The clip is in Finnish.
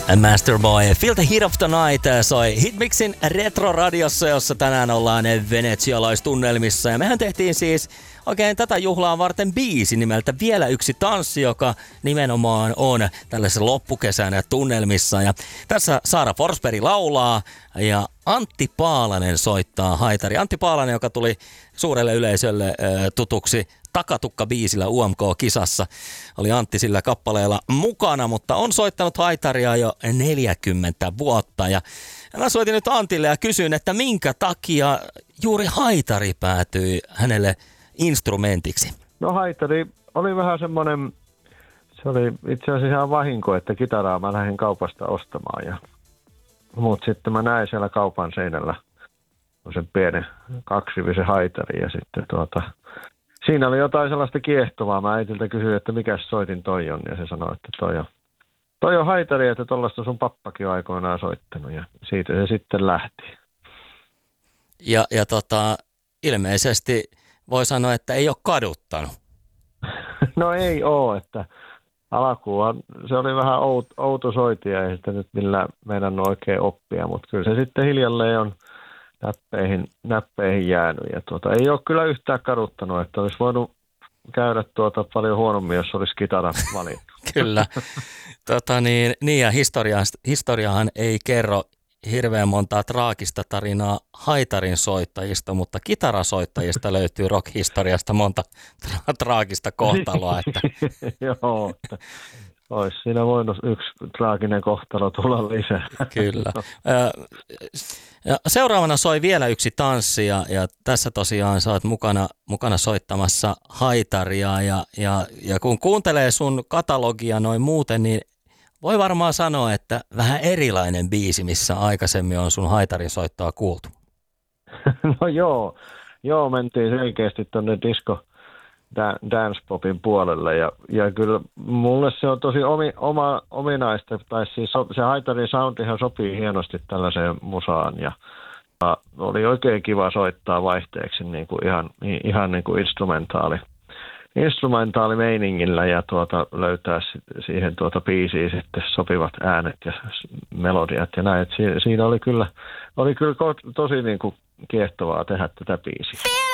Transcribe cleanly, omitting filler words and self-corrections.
Masterboy, Feel the Heat of the Night soi Hitmixin Retro-radiossa, jossa tänään ollaan venetsialaistunnelmissa. Ja mehän tehtiin siis oikein tätä juhlaa varten biisi nimeltä Vielä yksi tanssi, joka nimenomaan on tällaisessa loppukesän tunnelmissa. Ja tässä Saara Forsberg laulaa ja Antti Paalanen soittaa haitari. Antti Paalanen, joka tuli suurelle yleisölle tutuksi Takatukka-biisillä UMK-kisassa. Oli Antti sillä kappaleella mukana, mutta on soittanut haitaria jo 40 vuotta. Ja mä soitin nyt Antille ja kysyin, että minkä takia juuri haitari päätyi hänelle instrumentiksi? No haitari oli vähän semmoinen, se oli itse asiassa ihan vahinko, että kitaraa mä lähdin kaupasta ostamaan. Mutta sitten mä näin siellä kaupan seinällä sen pienen kaksivisen haitari ja sitten siinä oli jotain sellaista kiehtovaa. Mä äitiltä kysyin, että mikä soitin toi on, ja se sanoi, että toi on haitari, että tollaista sun pappakin on aikoinaan soittanut, ja siitä se sitten lähti. Ja ilmeisesti voi sanoa, että ei ole kaduttanut. No ei oo, että alkuun se oli vähän outo soitia, ei sitä nyt millään meidän oikein oppia, mutta kyllä se sitten hiljalleen on näppeihin jäänyt. Ja ei ole kyllä yhtään kaduttanut, että olisi voinut käydä paljon huonommin, jos olisi kitaran valinnut. Kyllä. Niin ja historiahan ei kerro hirveän montaa traagista tarinaa haitarin soittajista, mutta kitarasoittajista löytyy rock-historiasta monta traagista kohtaloa. Että. Joo, olisi siinä voinut yksi traaginen kohtalo tulla lisää. Kyllä. Ja seuraavana soi Vielä yksi tanssi ja tässä tosiaan sä oot mukana soittamassa haitaria ja kun kuuntelee sun katalogia noin muuten, niin voi varmaan sanoa, että vähän erilainen biisi, missä aikaisemmin on sun haitarin soittoa kuultu. No joo, mentiin selkeästi tuonne disco dance popin puolelle ja kyllä mulle se on tosi ominaista, tai siis se haitarin soundihan sopii hienosti tällaiseen musaan ja oli oikein kiva soittaa vaihteeksi niin kuin ihan niin kuin instrumentaalimeiningillä ja löytää siihen biisiin sitten sopivat äänet ja melodiat ja näin. Siinä oli kyllä tosi niin kuin kiehtovaa tehdä tätä biisiä.